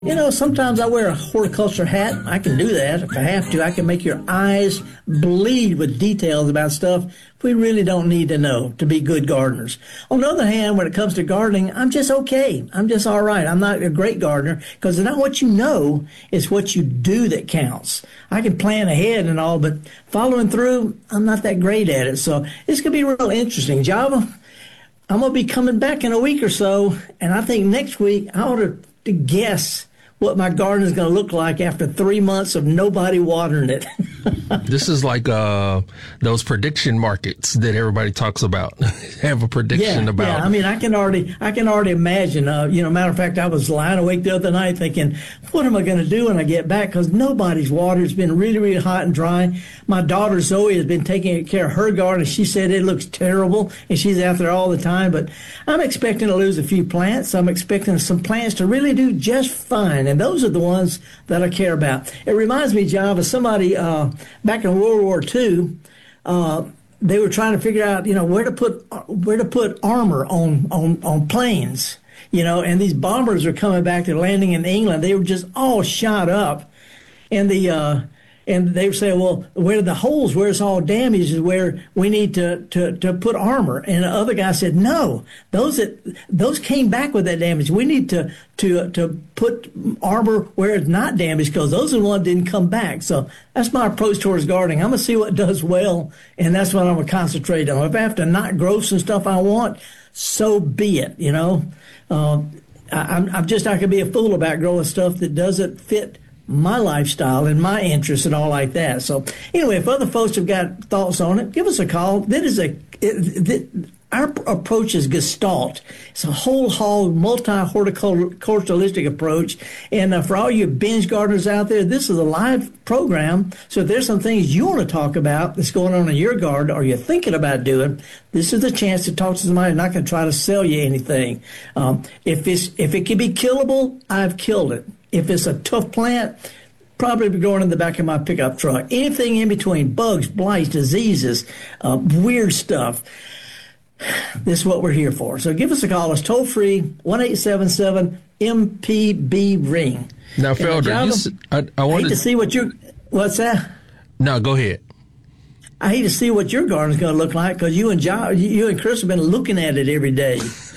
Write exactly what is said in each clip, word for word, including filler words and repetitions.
You know, sometimes I wear a horticulture hat. I can do that if I have to. I can make your eyes bleed with details about stuff we really don't need to know to be good gardeners. On the other hand, when it comes to gardening, I'm just okay. I'm just all right. I'm not a great gardener because it's not what you know, it's what you do that counts. I can plan ahead and all, but following through, I'm not that great at it. So it's going to be real interesting. Java, I'm going to be coming back in a week or so, and I think next week I ought to, to guess what my garden is going to look like after three months of nobody watering it. This is like uh, those prediction markets that everybody talks about. Have a prediction yeah, about. Yeah, I mean, I can already, I can already imagine. Uh, you know, matter of fact, I was lying awake the other night thinking, what am I going to do when I get back? Because nobody's water. It's been really, really hot and dry. My daughter Zoe has been taking care of her garden. She said it looks terrible, and she's out there all the time. But I'm expecting to lose a few plants. I'm expecting some plants to really do just fine. And those are the ones that I care about. It reminds me, John, of somebody uh, back in World War Two. Uh, they were trying to figure out, you know, where to put where to put armor on on on planes. You know, and these bombers are coming back. They're landing in England. They were just all shot up, and the uh, and they were saying, well, where the holes, where it's all damaged, is where we need to, to, to put armor. And the other guy said, no, those that those came back with that damage. We need to to to put armor where it's not damaged because those are the ones that didn't come back. So that's my approach towards gardening. I'm gonna see what does well, and that's what I'm gonna concentrate on. If I have to not grow some stuff I want, so be it. You know, uh, I, I'm I'm just not gonna be a fool about growing stuff that doesn't fit my lifestyle and my interests and all like that. So anyway, if other folks have got thoughts on it, give us a call. That is a it, it, our approach is Gestalt. It's a whole hog, multi-horticulturalistic approach. And uh, for all you binge gardeners out there, this is a live program. So if there's some things you want to talk about that's going on in your garden or you're thinking about doing, this is the chance to talk to somebody. I'm not going to try to sell you anything. Um, if it's if it can be killable, I've killed it. If it's a tough plant, probably be going in the back of my pickup truck. Anything in between, bugs, blights, diseases, uh, weird stuff. This is what we're here for. So give us a call. It's toll free, one eight seven seven M P B ring. Now, Felder, you s- I, I wanted to to see what you. What's that? No, go ahead. I hate to see what your garden's going to look like because you and John, you and Chris have been looking at it every day.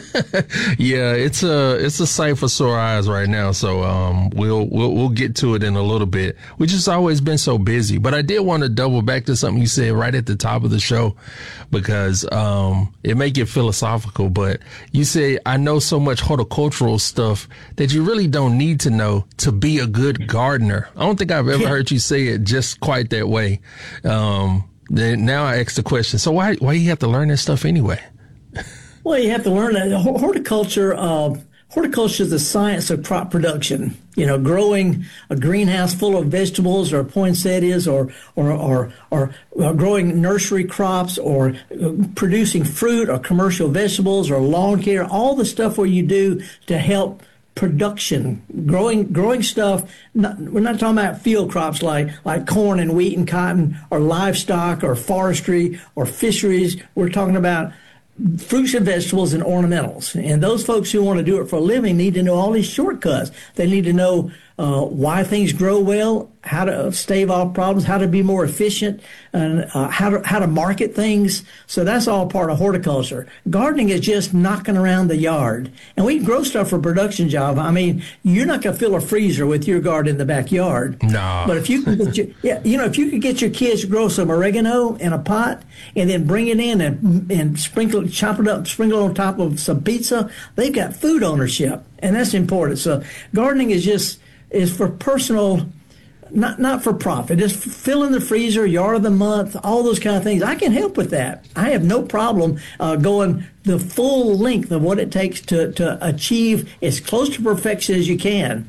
Yeah, it's a it's a sight for sore eyes right now. So um, we'll we'll we'll get to it in a little bit. We just always been so busy. But I did want to double back to something you said right at the top of the show because um, it may get philosophical. But you say I know so much horticultural stuff that you really don't need to know to be a good gardener. I don't think I've ever Yeah. heard you say it just quite that way. Um, Then now I ask the question, so why why you have to learn this stuff anyway? Well, you have to learn that horticulture. Uh, horticulture is the science of crop production. You know, growing a greenhouse full of vegetables or poinsettias, or or or, or uh, growing nursery crops, or uh, producing fruit or commercial vegetables or lawn care. All the stuff where you do to help production, growing growing stuff. Not, we're not talking about field crops like like corn and wheat and cotton, or livestock or forestry or fisheries. We're talking about fruits and vegetables and ornamentals. And those folks who want to do it for a living need to know all these shortcuts. They need to know uh, why things grow well, how to stave off problems, how to be more efficient, and uh, how to how to market things. So that's all part of horticulture. Gardening is just knocking around the yard. And we grow stuff for production, Java. I mean, you're not going to fill a freezer with your garden in the backyard. No. But if you can get your, yeah, you know, if you could get your kids to grow some oregano in a pot and then bring it in and and sprinkle, chop it up, sprinkle it on top of some pizza, they've got food ownership, and that's important. So gardening is just is for personal, not not for profit. It's filling the freezer, yard of the month, all those kind of things. I can help with that. I have no problem uh, going the full length of what it takes to, to achieve as close to perfection as you can.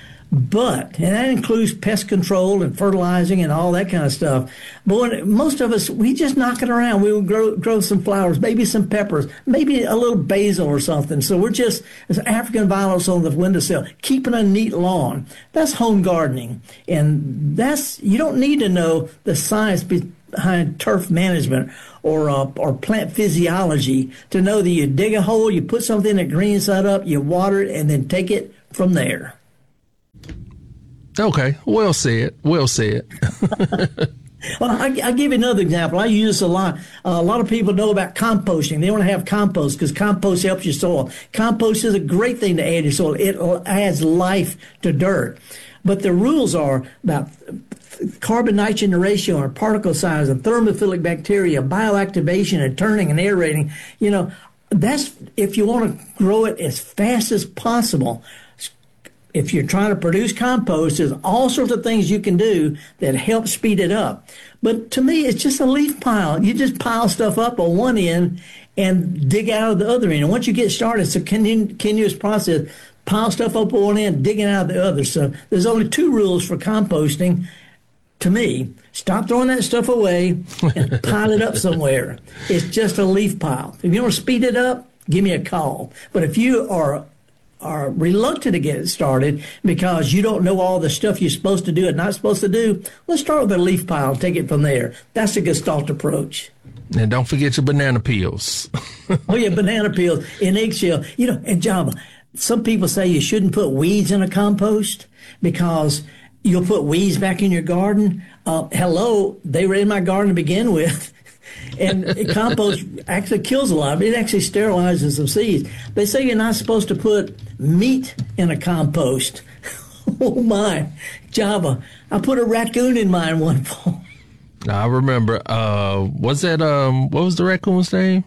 But, and that includes pest control and fertilizing and all that kind of stuff. But when, most of us, we just knock it around. We will grow, grow some flowers, maybe some peppers, maybe a little basil or something. So we're just, as African violets on the windowsill, keeping a neat lawn. That's home gardening. And that's, you don't need to know the science behind turf management or uh, or plant physiology to know that you dig a hole, you put something that greens that up, you water it, and then take it from there. Okay, well said. Well said. Well, I, I'll give you another example. I use this a lot. Uh, a lot of people know about composting. They want to have compost because compost helps your soil. Compost is a great thing to add to your soil. It adds life to dirt. But the rules are about carbon nitrogen ratio and particle size and thermophilic bacteria, bioactivation and turning and aerating. You know, that's if you want to grow it as fast as possible. If you're trying to produce compost, there's all sorts of things you can do that help speed it up. But to me, it's just a leaf pile. You just pile stuff up on one end and dig out of the other end. And once you get started, it's a continuous process. Pile stuff up on one end, digging out of the other. So there's only two rules for composting. To me, stop throwing that stuff away and pile it up somewhere. It's just a leaf pile. If you want to speed it up, give me a call. But if you are are reluctant to get it started because you don't know all the stuff you're supposed to do and not supposed to do, let's start with a leaf pile and take it from there. That's the Gestalt approach. And don't forget your banana peels. Oh, yeah, banana peels and eggshell. You know, and Java, some people say you shouldn't put weeds in a compost because you'll put weeds back in your garden. Uh, hello, they were in my garden to begin with. And compost actually kills a lot of it. It actually sterilizes some seeds. They say you're not supposed to put meat in a compost. Oh, my. Java, I put a raccoon in mine one fall. I remember. Uh, was that, um, what was the raccoon's name?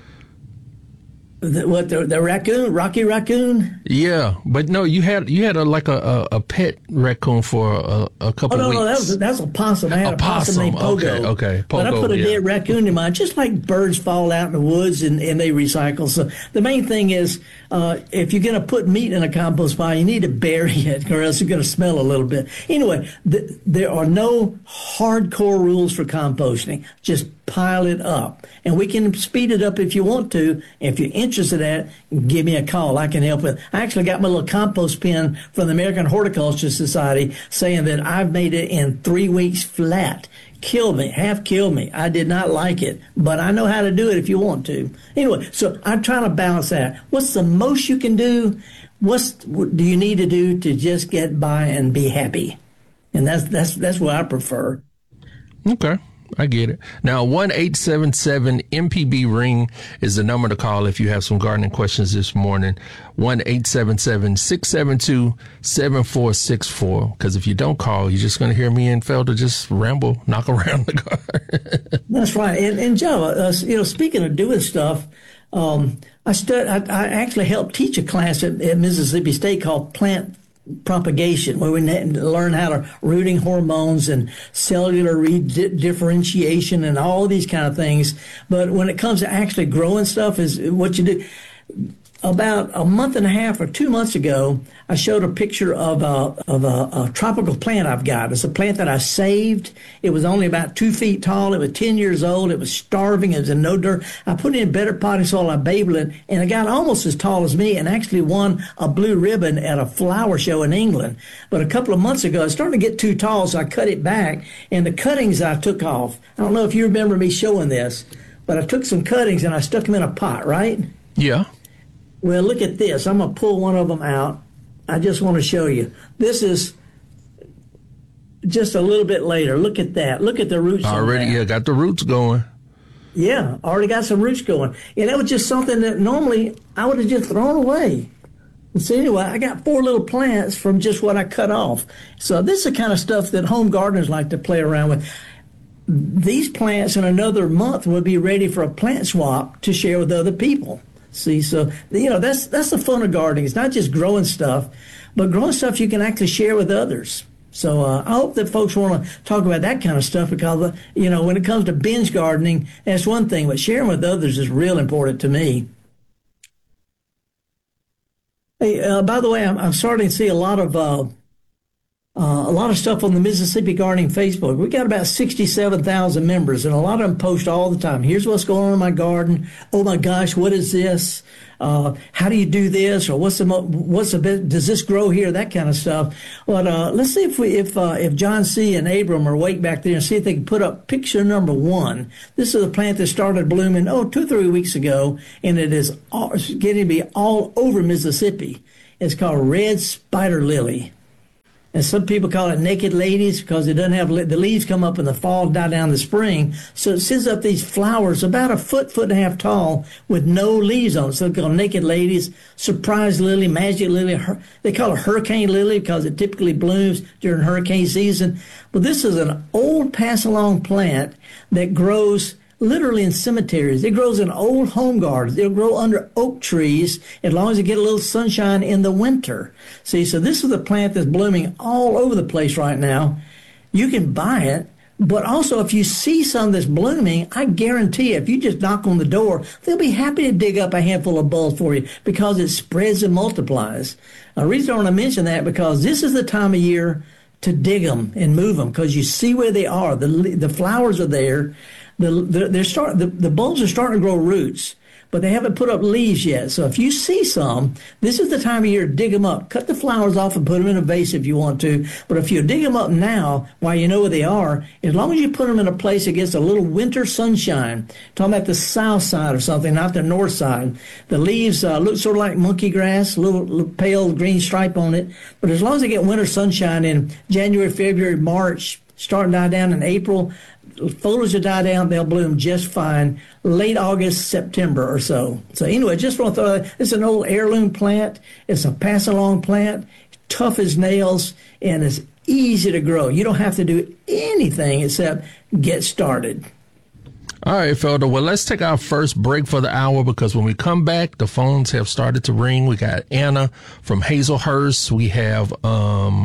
The, what, the, the raccoon? Rocky Raccoon? Yeah, but no, you had you had a, like a, a, a pet raccoon for a, a couple oh, no, weeks. No, that was, that was a possum. I had a, a possum, possum named Pogo. Okay, okay. Pogo, but I put a yeah. dead raccoon in mine, just like birds fall out in the woods and, and they recycle. So the main thing is, uh, if you're going to put meat in a compost pile, you need to bury it or else it's going to smell a little bit. Anyway, th- there are no hardcore rules for composting. Just pile it up. And we can speed it up if you want to. If you're interested in it, give me a call. I can help with it. I actually got my little compost pin from the American Horticulture Society saying that I've made it in three weeks flat. Killed me, half killed me. I did not like it, but I know how to do it if you want to. Anyway, so I'm trying to balance that. What's the most you can do? What's, what do you need to do to just get by and be happy? And that's, that's, that's what I prefer. Okay. I get it. Now, one eight seven seven M P B ring is the number to call if you have some gardening questions this morning. one eight seven seven six seven two seven four six four. Because if you don't call, you're just going to hear me and Felder just ramble, knock around the garden. That's right. And, and Joe, uh, you know, speaking of doing stuff, um, I, stud- I, I actually helped teach a class at, at Mississippi State called Plant Propagation, where we learn how to rooting hormones and cellular redifferentiation and all these kind of things. But when it comes to actually growing stuff, is what you do. About a month and a half or two months ago, I showed a picture of a of a, a tropical plant I've got. It's a plant that I saved. It was only about two feet tall. It was ten years old. It was starving. It was in no dirt. I put it in better potting soil. I babbled it, and it got almost as tall as me and actually won a blue ribbon at a flower show in England. But a couple of months ago, it started to get too tall, so I cut it back, and the cuttings I took off. I don't know if you remember me showing this, but I took some cuttings and I stuck them in a pot, right? Yeah. Well, look at this. I'm going to pull one of them out. I just want to show you. This is just a little bit later. Look at that. Look at the roots. Already, yeah, got the roots going. Yeah, already got some roots going. And that was just something that normally I would have just thrown away. And so anyway, I got four little plants from just what I cut off. So this is the kind of stuff that home gardeners like to play around with. These plants in another month will be ready for a plant swap to share with other people. See, so, you know, that's that's the fun of gardening. It's not just growing stuff, but growing stuff you can actually share with others. So uh, I hope that folks want to talk about that kind of stuff because, uh, you know, when it comes to binge gardening, that's one thing, but sharing with others is real important to me. Hey, uh, by the way, I'm, I'm starting to see a lot of uh, Uh, a lot of stuff on the Mississippi Gardening Facebook. We got about sixty-seven thousand members, and a lot of them post all the time. Here's what's going on in my garden. Oh my gosh, what is this? Uh, how do you do this? Or what's the mo- what's the bit? Does this grow here? That kind of stuff. But uh, let's see if we if uh, if John C. and Abram are awake back there and see if they can put up picture number one. This is a plant that started blooming oh two three weeks ago, and it is all, getting to be all over Mississippi. It's called red spider lily. And some people call it naked ladies because it doesn't have, the leaves come up in the fall, die down in the spring. So it sends up these flowers about a foot, foot and a half tall with no leaves on it. So they're called naked ladies, surprise lily, magic lily. They call it hurricane lily because it typically blooms during hurricane season. But this is an old pass-along plant that grows literally in cemeteries. It grows in old home gardens. It'll grow under oak trees as long as you get a little sunshine in the winter. See, so this is a plant that's blooming all over the place right now. You can buy it, but also if you see some that's blooming, I guarantee you, if you just knock on the door, they'll be happy to dig up a handful of bulbs for you because it spreads and multiplies. The reason I want to mention that because this is the time of year to dig them and move them because you see where they are. The, the flowers are there. The, the, they're start, the, the bulbs are starting to grow roots, but they haven't put up leaves yet. So if you see some, this is the time of year to dig them up. Cut the flowers off and put them in a vase if you want to. But if you dig them up now, while you know where they are, as long as you put them in a place that gets a little winter sunshine, talking about the south side or something, not the north side, the leaves uh, look sort of like monkey grass, a little, little pale green stripe on it. But as long as they get winter sunshine in January, February, March, starting to die down in April, foliage will die down, they'll bloom just fine late August, September or so. So anyway, just want to throw that. It's an old heirloom plant. It's a pass-along plant, tough as nails, and it's easy to grow. You don't have to do anything except get started. All right, Felder. Well, let's take our first break for the hour because when we come back, the phones have started to ring. We got Anna from Hazelhurst. We have um,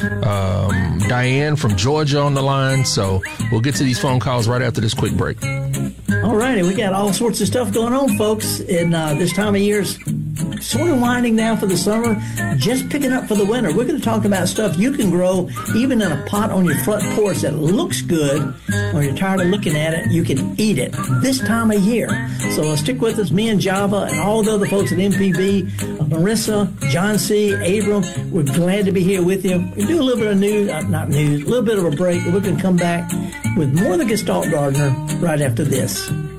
um, Diane from Georgia on the line. So we'll get to these phone calls right after this quick break. All righty. We got all sorts of stuff going on, folks. And uh, this time of year is sort of winding down for the summer, just picking up for the winter. We're going to talk about stuff you can grow even in a pot on your front porch that looks good. When you're tired of looking at it, you can eat it this time of year. So uh, stick with us, me and Java and all the other folks at M P B, uh, Marissa, John C., Abram. We're glad to be here with you. We do a little bit of news, uh, not news, a little bit of a break. We're going to come back with more of the Gestalt Gardener right after this.